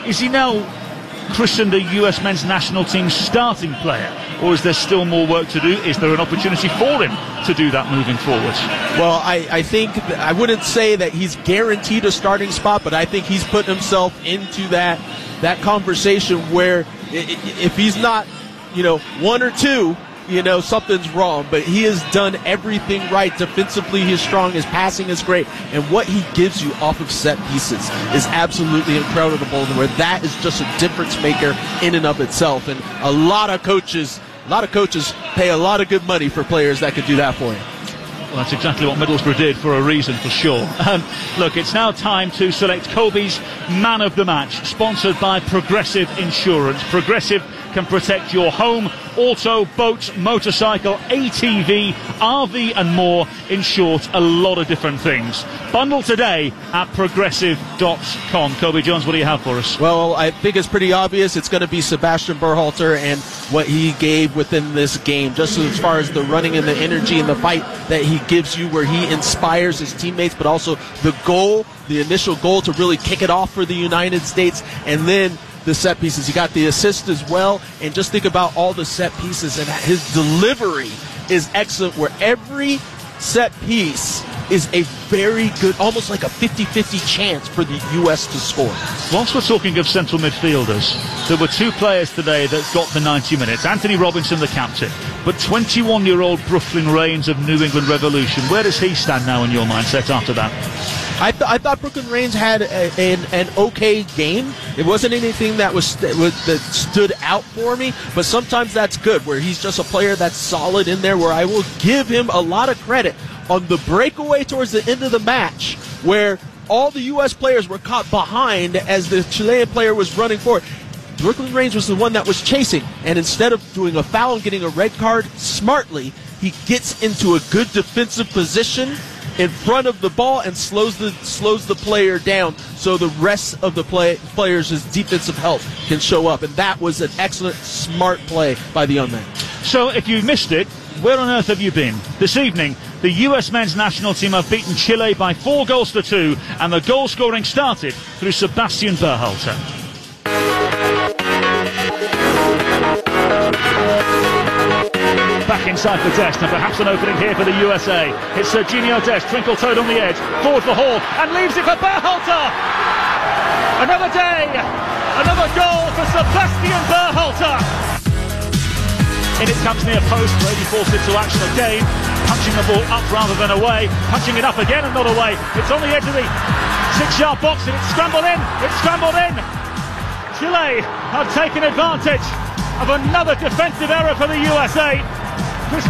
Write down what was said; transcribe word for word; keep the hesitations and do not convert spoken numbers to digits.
Is he now christened a U S men's national team starting player, or is there still more work to do? Is there an opportunity for him to do that moving forward? Well, I, I think I wouldn't say that he's guaranteed a starting spot, but I think he's put himself into that that conversation where if he's not, you know, one or two, you know, something's wrong. But he has done everything right. Defensively, he's strong. His passing is great. And what he gives you off of set pieces is absolutely incredible, where that is just a difference maker in and of itself. And a lot of coaches, a lot of coaches pay a lot of good money for players that could do that for you. Well, that's exactly what Middlesbrough did, for a reason, for sure. Um, look, it's now time to select Kobe's Man of the Match, sponsored by Progressive Insurance. Progressive can protect your home, auto, boat, motorcycle, A T V, R V and more. In short, a lot of different things. Bundle today at progressive dot com. Kobe Jones, what do you have for us? Well, I think it's pretty obvious. It's going to be Sebastian Berhalter and what he gave within this game, just as far as the running and the energy and the fight that he gives you, where he inspires his teammates, but also the goal, the initial goal to really kick it off for the United States, and then the set pieces. He got the assist as well, and just think about all the set pieces, and his delivery is excellent, where every set piece is a very good, almost like a fifty-fifty chance for the U S to score. Whilst we're talking of central midfielders, there were two players today that got the ninety minutes. Anthony Robinson, the captain, but twenty-one-year-old Brooklyn Raines of New England Revolution. Where does he stand now in your mindset after that? I, th- I thought Brooklyn Raines had a, an, an okay game. It wasn't anything that was, that was that stood out for me, but sometimes that's good, where he's just a player that's solid in there, where I will give him a lot of credit on the breakaway towards the end of the match, where all the U S players were caught behind as the Chilean player was running forward. Brooklyn Raines was the one that was chasing, and instead of doing a foul and getting a red card smartly, he gets into a good defensive position in front of the ball and slows the slows the player down, so the rest of the play, players' defensive help can show up. And that was an excellent, smart play by the young man. So if you missed it, where on earth have you been? This evening, the U S men's national team have beaten Chile by four goals to two, and the goal scoring started through Sebastian Berhalter. Back inside for Dest, and perhaps an opening here for the U S A. It's Serginho Dest, twinkle-toed on the edge, forward for Hall, and leaves it for Berhalter! Another day, another goal for Sebastian Berhalter! In it comes near post, Brady forced it to action again, punching the ball up rather than away, punching it up again and not away. It's on the edge of the six-yard box, and it's scrambled in, it's scrambled in! Chile have taken advantage of another defensive error for the U S A.